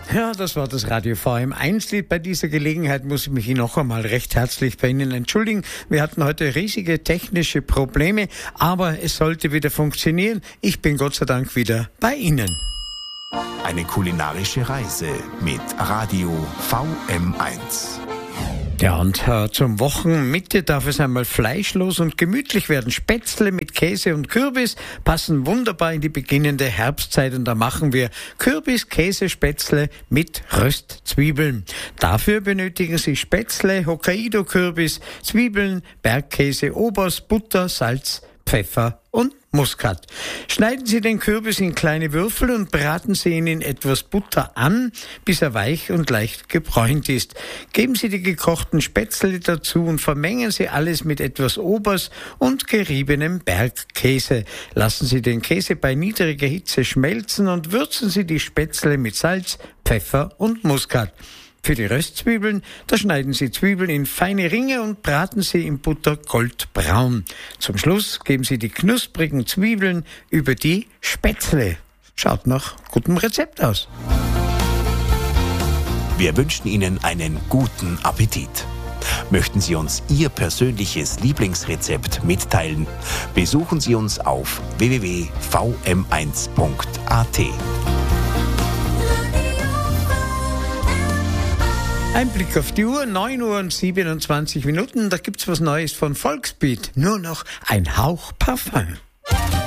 Ja, das war das Radio VM1-Lied. Bei dieser Gelegenheit muss ich mich noch einmal recht herzlich bei Ihnen entschuldigen. Wir hatten heute riesige technische Probleme, aber es sollte wieder funktionieren. Ich bin Gott sei Dank wieder bei Ihnen. Eine kulinarische Reise mit Radio VM1. Ja, und zum Wochenmitte darf es einmal fleischlos und gemütlich werden. Spätzle mit Käse und Kürbis passen wunderbar in die beginnende Herbstzeit und da machen wir Kürbis-Käsespätzle mit Röstzwiebeln. Dafür benötigen Sie Spätzle, Hokkaido-Kürbis, Zwiebeln, Bergkäse, Oberst, Butter, Salz, Pfeffer und Muskat. Schneiden Sie den Kürbis in kleine Würfel und braten Sie ihn in etwas Butter an, bis er weich und leicht gebräunt ist. Geben Sie die gekochten Spätzle dazu und vermengen Sie alles mit etwas Obers und geriebenem Bergkäse. Lassen Sie den Käse bei niedriger Hitze schmelzen und würzen Sie die Spätzle mit Salz, Pfeffer und Muskat. Für die Röstzwiebeln, da schneiden Sie Zwiebeln in feine Ringe und braten sie in Butter goldbraun. Zum Schluss geben Sie die knusprigen Zwiebeln über die Spätzle. Schaut nach gutem Rezept aus. Wir wünschen Ihnen einen guten Appetit. Möchten Sie uns Ihr persönliches Lieblingsrezept mitteilen? Besuchen Sie uns auf www.vm1.at. Ein Blick auf die Uhr, 9 Uhr und 27 Minuten. Da gibt's was Neues von Volksbeat. Nur noch ein Hauch Parfum.